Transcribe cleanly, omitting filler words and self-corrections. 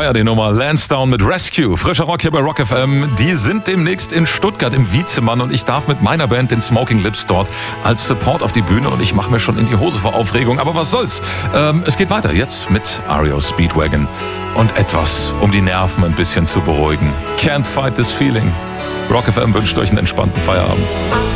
feier die Nummer. Lansdowne mit Rescue. Frischer Rock hier bei Rock FM. Die sind demnächst in Stuttgart im Wiedemann und ich darf mit meiner Band, den Smoking Lips, dort als Support auf die Bühne und ich mache mir schon in die Hose vor Aufregung. Aber was soll's? Es geht weiter jetzt mit REO Speedwagon und etwas, um die Nerven ein bisschen zu beruhigen. Can't fight this feeling. Rock FM wünscht euch einen entspannten Feierabend.